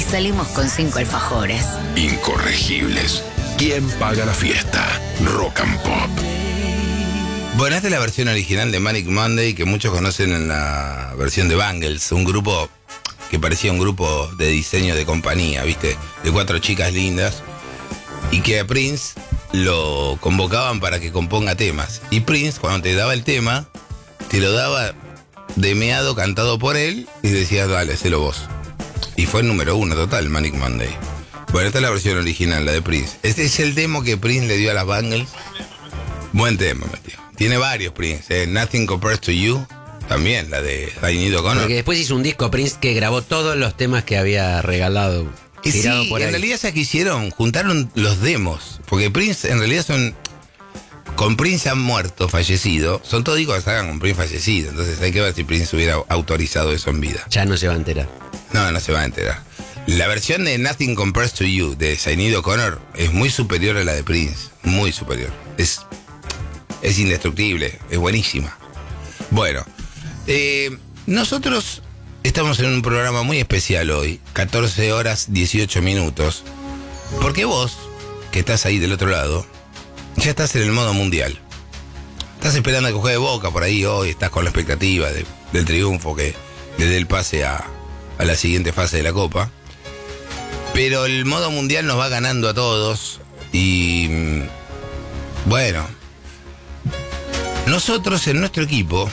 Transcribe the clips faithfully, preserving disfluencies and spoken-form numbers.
salimos con cinco alfajores. Incorregibles. ¿Quién paga la fiesta? Rock and Pop. Bueno, esta es la versión original de Manic Monday que muchos conocen en la versión de Bangles, un grupo que parecía un grupo de diseño de compañía, ¿viste? De cuatro chicas lindas y que a Prince lo convocaban para que componga temas. Y Prince, cuando te daba el tema, te lo daba demeado, cantado por él y decía, dale, hacelo vos. Y fue el número uno total, Manic Monday. Bueno, esta es la versión original, la de Prince. Este es el demo que Prince le dio a las Bangles. Buen tema, tío. Tiene varios Prince, ¿eh? Nothing Compares to You, también, la de Sinéad O'Connor. Porque después hizo un disco Prince que grabó todos los temas que había regalado. Y sí, por en ahí. realidad se quisieron, juntaron los demos, porque Prince en realidad son, con Prince han muerto, fallecido, son todos discos que se hagan con Prince fallecido, entonces hay que ver si Prince hubiera autorizado eso en vida. Ya no se va a enterar. No, no se va a enterar. La versión de Nothing Compares to You de Sinéad O'Connor es muy superior a la de Prince, muy superior. Es, es indestructible, es buenísima. Bueno, eh, nosotros estamos en un programa muy especial hoy, catorce horas dieciocho minutos, porque vos, que estás ahí del otro lado, ya estás en el modo mundial. Estás esperando a que juegue Boca por ahí hoy, estás con la expectativa de, del triunfo que le dé el pase a, a la siguiente fase de la Copa. Pero el modo mundial nos va ganando a todos y, bueno, nosotros en nuestro equipo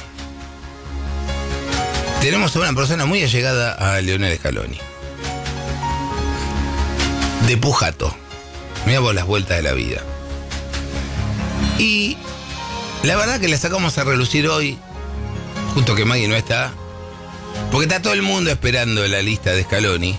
tenemos a una persona muy allegada a Lionel Scaloni. De Pujato. Mirá vos las vueltas de la vida. Y la verdad que la sacamos a relucir hoy, justo que Maggie no está, porque está todo el mundo esperando la lista de Scaloni.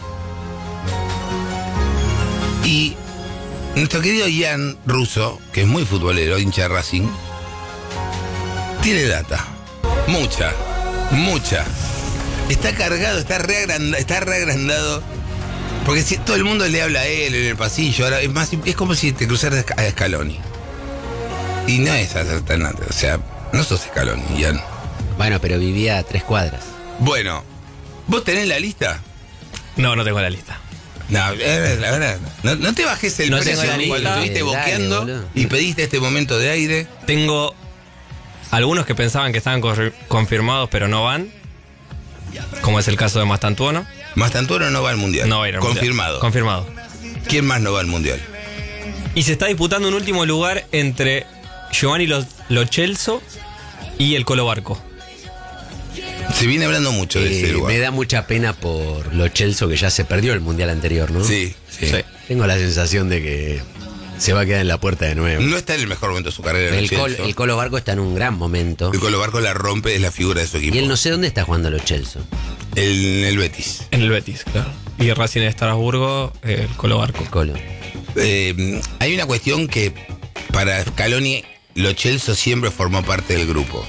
Y nuestro querido Ian Russo, que es muy futbolero, hincha de Racing, tiene data. Mucha, mucha. Está cargado, está reagrandado, está reagrandado. Porque si todo el mundo le habla a él en el pasillo, ahora es más, es como si te cruzaras a Scaloni. Y no es alternante, o sea, no sos Scaloni, Ian. Bueno, pero vivía a tres cuadras. Bueno, ¿vos tenés la lista? No, no tengo la lista. No, la verdad, no, no te bajes el No precio tengo la lista. cuando estuviste Dale, boqueando boludo. y pediste este momento de aire. Tengo algunos que pensaban que estaban cor- confirmados, pero no van. Como es el caso de Mastantuono. Mastantuono no va al mundial. No va a ir al Confirmado. mundial. Confirmado. ¿Quién más no va al mundial? Y se está disputando un último lugar entre Giovanni Lo, Lo Celso y el Colo Barco. Se viene hablando mucho de Eh, ese lugar. me da mucha pena por Lo Celso, que ya se perdió el mundial anterior, ¿no? Sí, sí, Sí. Tengo la sensación de que se va a quedar en la puerta de nuevo. No está en el mejor momento de su carrera. El, Lo Col- Celso. el Colo Barco está en un gran momento. El Colo Barco la rompe, es la figura de su equipo. Y él no sé dónde está jugando Lo Celso. El, en el Betis. En el Betis, claro. Y Racing de Estrasburgo, el Colo Barco. El Colo. Eh, hay una cuestión que para Scaloni, Lo Celso siempre formó parte del grupo.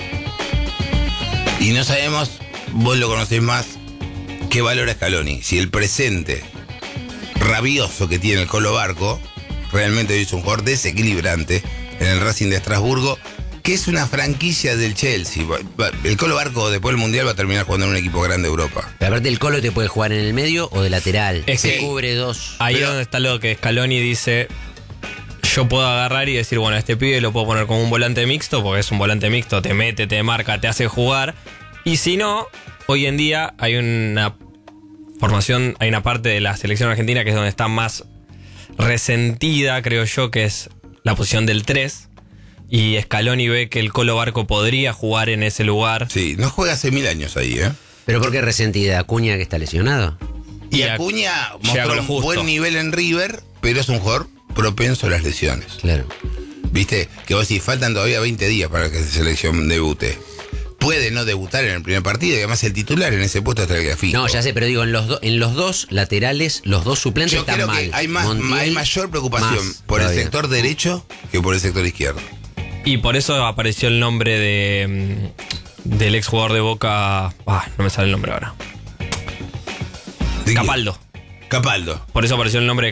Y no sabemos, vos lo conocés más, qué valora Scaloni. Si el presente rabioso que tiene el Colo Barco realmente es un jugador desequilibrante en el Racing de Estrasburgo, que es una franquicia del Chelsea. El Colo Barco después del Mundial va a terminar jugando en un equipo grande de Europa. Pero aparte el Colo te puede jugar en el medio o de lateral. Es Se que- cubre dos. Ahí Pero- es donde está lo que Scaloni dice: yo puedo agarrar y decir, bueno, a este pibe lo puedo poner como un volante mixto, porque es un volante mixto, te mete, te marca, te hace jugar. Y si no, hoy en día hay una formación, hay una parte de la selección argentina que es donde está más resentida, creo yo, que es la posición del tres. Y Scaloni ve que el Colo Barco podría jugar en ese lugar. Sí, no juega hace mil años ahí, ¿eh? Pero ¿por qué resentida? ¿Acuña que está lesionado? Y Y Acuña llega mostró con lo un justo. buen nivel en River, pero es un jugador propenso a las lesiones. Claro. Viste, que vos decís, faltan todavía veinte días para que esa selección debute. Puede no debutar en el primer partido y además el titular en ese puesto está el Grafito. No, ya sé, pero digo, en los, do- en los dos laterales, los dos suplentes Yo están creo mal. que hay, más, Montiel, hay mayor preocupación más por el todavía. sector derecho que por el sector izquierdo. Y por eso apareció el nombre de mm, del ex jugador de Boca. Ah, no me sale el nombre ahora. ¿De Capaldo. quién? Capaldo. Por eso apareció el nombre